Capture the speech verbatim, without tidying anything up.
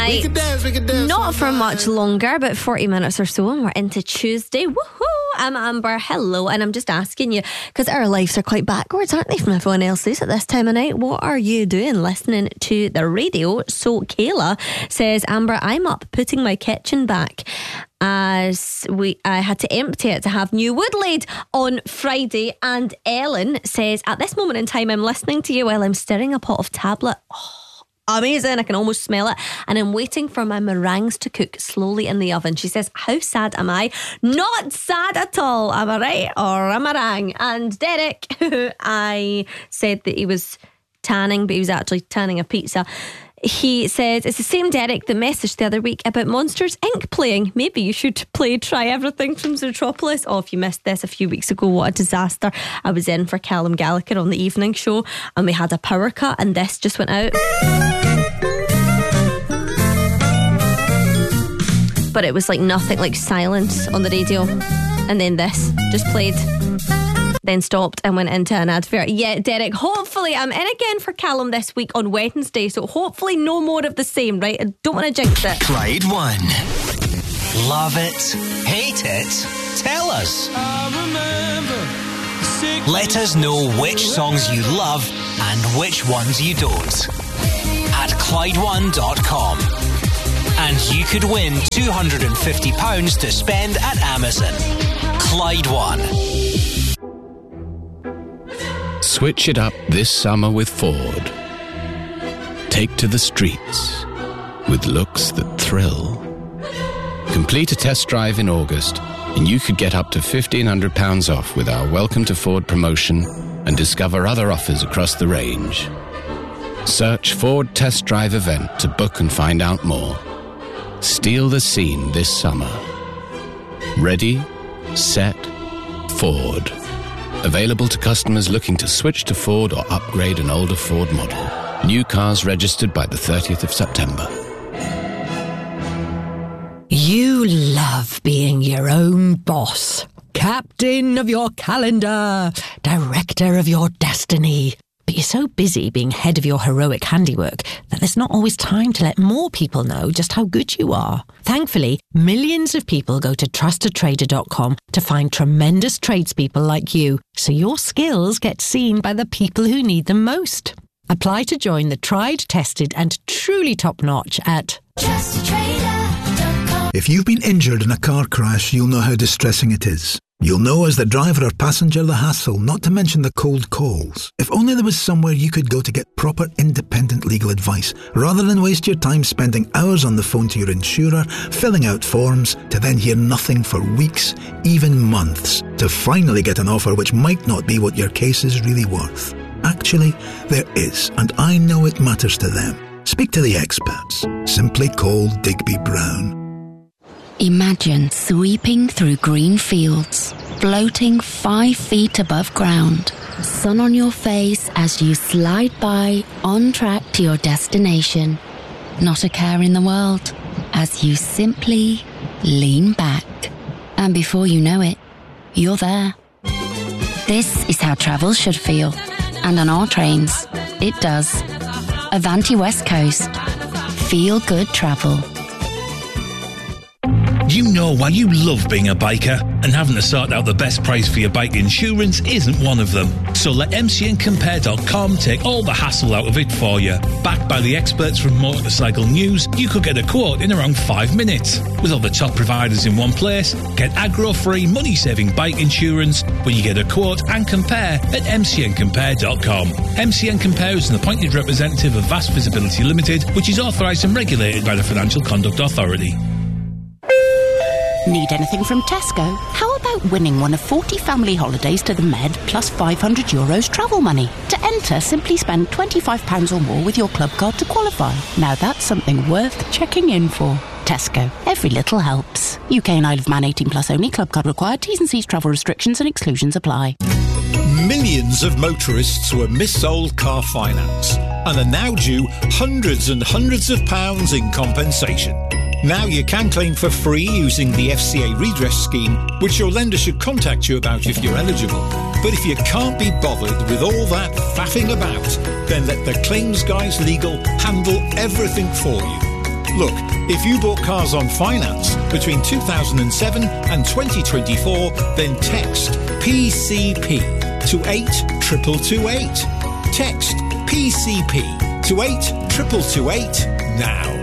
We can dance, we can dance. Not for much longer, but forty minutes or so, and we're into Tuesday. Woohoo! I'm Amber. Hello, and I'm just asking you, because our lives are quite backwards, aren't they, from everyone else's at this time of night? What are you doing listening to the radio? So Kayla says, Amber, I'm up putting my kitchen back as we I had to empty it to have new wood laid on Friday. And Ellen says, at this moment in time, I'm listening to you while I'm stirring a pot of tablet. Oh, amazing, I can almost smell it. And I'm waiting for my meringues to cook slowly in the oven. She says, how sad am I? Not sad at all, am I right? Or a meringue. And Derek, I said that he was tanning, but he was actually tanning a pizza. He says, it's the same Derek that messaged the other week about Monsters Incorporated playing. Maybe you should play Try Everything from Zootropolis. Oh, if you missed this a few weeks ago, what a disaster. I was in for Callum Gallagher on the evening show and we had a power cut and this just went out. But it was like nothing, like silence on the radio. And then this just played. Then stopped and went into an advert. Yeah, Derek, hopefully I'm in again for Callum this week on Wednesday, so hopefully no more of the same, right? I don't want to jinx it. Clyde One. Love it? Hate it? Tell us. Let us know which songs you love and which ones you don't. At Clyde One dot com. And you could win two hundred fifty pounds to spend at Amazon. Clyde One. Switch it up this summer with Ford. Take to the streets with looks that thrill. Complete a test drive in August and you could get up to fifteen hundred pounds off with our Welcome to Ford promotion and discover other offers across the range. Search Ford Test Drive event to book and find out more. Steal the scene this summer. Ready, set, Ford. Available to customers looking to switch to Ford or upgrade an older Ford model. New cars registered by the thirtieth of September. You love being your own boss. Captain of your calendar. Director of your destiny. But you're so busy being head of your heroic handiwork that there's not always time to let more people know just how good you are. Thankfully, millions of people go to trusted trader dot com to find tremendous tradespeople like you, so your skills get seen by the people who need them most. Apply to join the tried, tested and truly top-notch at trusted trader dot com. If you've been injured in a car crash, you'll know how distressing it is. You'll know as the driver or passenger the hassle, not to mention the cold calls. If only there was somewhere you could go to get proper independent legal advice, rather than waste your time spending hours on the phone to your insurer, filling out forms, to then hear nothing for weeks, even months, to finally get an offer which might not be what your case is really worth. Actually, there is, and I know it matters to them. Speak to the experts. Simply call Digby Brown. Imagine sweeping through green fields, floating five feet above ground, sun on your face as you slide by on track to your destination. Not a care in the world as you simply lean back. And before you know it, you're there. This is how travel should feel. And on our trains, it does. Avanti West Coast. Feel good travel. You know why you love being a biker, and having to sort out the best price for your bike insurance isn't one of them. So let M C N Compare dot com take all the hassle out of it for you. Backed by the experts from Motorcycle News, you could get a quote in around five minutes. With all the top providers in one place, get aggro-free, money-saving bike insurance when you get a quote and compare at M C N Compare dot com. M C N Compare is an appointed representative of Vast Visibility Limited, which is authorised and regulated by the Financial Conduct Authority. Need anything from Tesco? How about winning one of forty family holidays to the Med plus five hundred euros travel money? To enter, simply spend twenty-five pounds or more with your club card to qualify. Now that's something worth checking in for. Tesco. Every little helps. U K and Isle of Man eighteen plus only. Club card required. T's and C's travel restrictions and exclusions apply. Millions of motorists were missold car finance and are now due hundreds and hundreds of pounds in compensation. Now you can claim for free using the F C A redress scheme, which your lender should contact you about if you're eligible. But if you can't be bothered with all that faffing about, then let the Claims Guys Legal handle everything for you. Look, if you bought cars on finance between two thousand seven and twenty twenty-four, then text P C P to eight two two two eight. Text P C P to eight two two two eight now.